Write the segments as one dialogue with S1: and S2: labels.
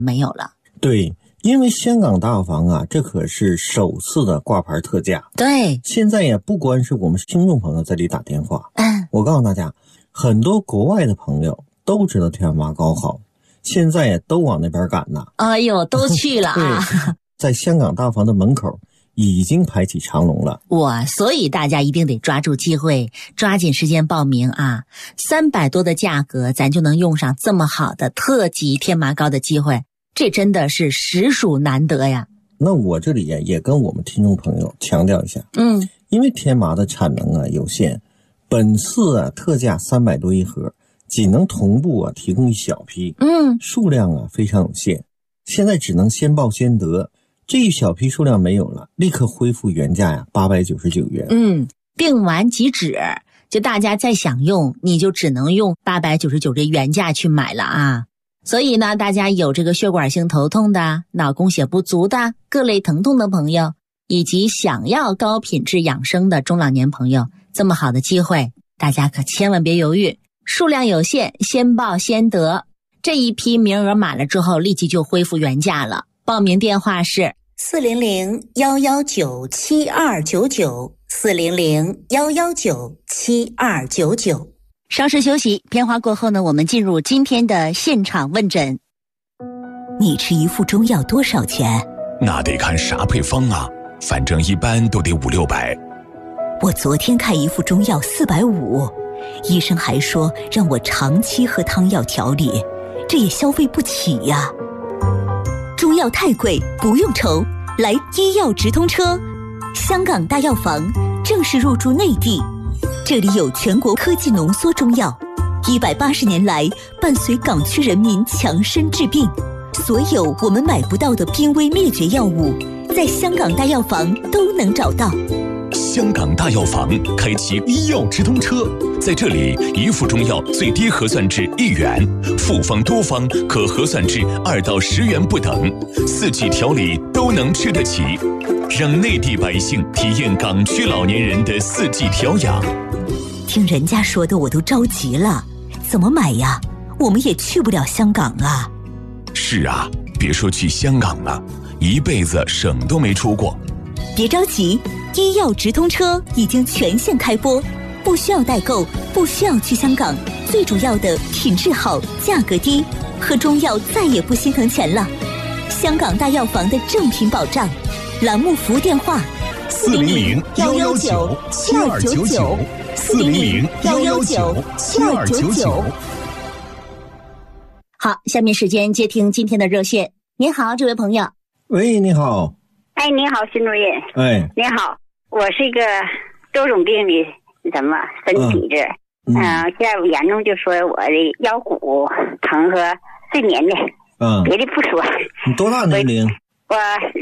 S1: 没有了。
S2: 对，因为香港大药房啊，这可是首次的挂牌特价。
S1: 对，
S2: 现在也不光是我们听众朋友在这里打电话，我告诉大家，很多国外的朋友都知道天麻膏好，现在也都往那边赶呢。
S1: 哎呦，都去了啊！
S2: 在香港大房的门口已经排起长龙了。
S1: 所以大家一定得抓住机会，抓紧时间报名啊！300多的价格，咱就能用上这么好的特级天麻膏的机会，这真的是实属难得呀。
S2: 那我这里也跟我们听众朋友强调一下，因为天麻的产能啊有限，本次啊特价300多一盒，仅能同步啊提供一小批，数量啊非常有限，现在只能先报先得。这一小批数量没有了，立刻恢复原价呀，899元。
S1: 订完即止，就大家再想用，你就只能用899这原价去买了啊。所以呢，大家有这个血管性头痛的、脑供血不足的、各类疼痛的朋友，以及想要高品质养生的中老年朋友，这么好的机会，大家可千万别犹豫，数量有限，先报先得。这一批名额满了之后，立即就恢复原价了。报名电话是400-119-7299，400-119-7299。稍事休息，片花过后呢，我们进入今天的现场问诊。
S3: 你吃一副中药多少钱？
S4: 那得看啥配方啊，反正一般都得500-600。
S3: 我昨天开一副中药450，医生还说让我长期喝汤药调理，这也消费不起呀。中药太贵，不用愁，来医药直通车。香港大药房正式入驻内地，这里有全国科技浓缩中药，180年来伴随港区人民强身治病，所有我们买不到的濒危灭绝药物，在香港大药房都能找到。
S4: 香港大药房开启医药直通车，在这里一副中药最低核算至1元，复方多方可核算至2到10元不等，4季调理都能吃得起，让内地百姓体验港区老年人的4季调养。
S3: 听人家说的我都着急了，怎么买呀？我们也去不了香港啊。
S4: 是啊，别说去香港了，一辈子省都没出过。
S3: 别着急，医药直通车已经全线开播，不需要代购，不需要去香港，最主要的品质好，价格低，喝中药再也不心疼钱了。香港大药房的正品保障，栏目服务电话
S4: 400-119-7299，400-119-7299。
S1: 好，下面时间接听今天的热线。您好，这位朋友。
S2: 喂，你好。
S5: 哎，你好，新主任。
S2: 哎，
S5: 你好，我是一个多种病的身体质，现在我严重就说我的腰骨疼和睡眠的，别的不说。
S2: 你多大年龄？
S5: 我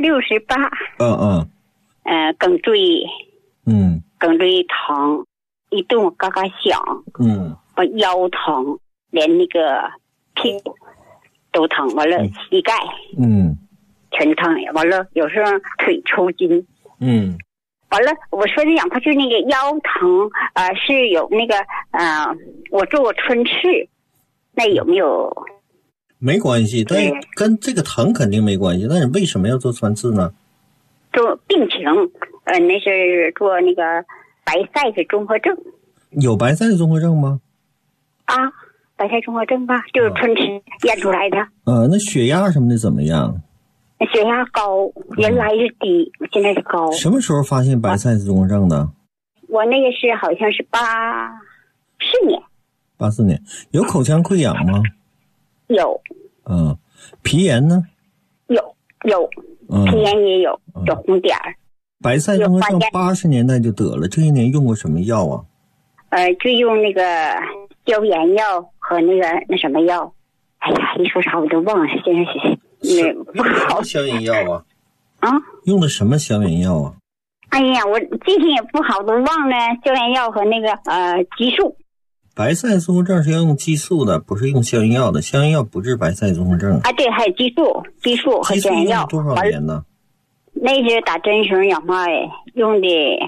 S5: 68。颈椎，颈椎疼，一动我嘎嘎响，我腰疼，连那个屁股都疼，完了膝盖，全疼，完了有时候腿抽筋，完了我说的养过去那个腰疼，是有那个我做过穿刺，那有没有？
S2: 没关系，但跟这个疼肯定没关系。那你为什么要做穿刺呢？
S5: 做病情，那是做那个白塞氏综合症。有
S2: 白塞氏综合症吗？
S5: 白塞综合症吧，就是穿刺验出来的。
S2: 那血压什么的怎么样？
S5: 血压高，原来是低，现在是高。
S2: 什么时候发现白塞氏综合症的？
S5: 我那个是好像是84年。
S2: 84年，有口腔溃疡吗？
S5: 有。
S2: 皮炎呢？
S5: 有，皮炎也有红点儿。
S2: 白塞综合症80年代就得了，这些年用过什么药啊？
S5: 就用那个消炎药和那什么药。哎呀，一说啥我都忘了，现在是。
S2: 不好。消炎药啊？用的什么消炎药啊？
S5: 哎呀，我记性也不好，都忘了消炎药和那个激素。
S2: 白塞综合症是要用激素的，不是用消炎药的。消炎药不治白塞综合症。
S5: 对，还有激素和消炎药。
S2: 多少年呢？
S5: 那是打针时氧化用的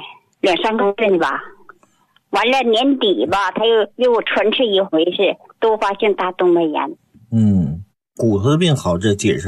S5: 2-3个月吧。完了年底吧，他又我穿刺一回是多发性大动脉炎。
S2: 骨头的病好，这解释。